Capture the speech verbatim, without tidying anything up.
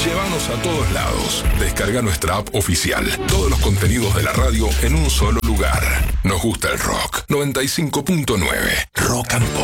Llévanos a todos lados. Descarga nuestra app oficial. Todos los contenidos de la radio en un solo lugar. Nos gusta el rock. noventa y cinco punto nueve. Rock and Pop.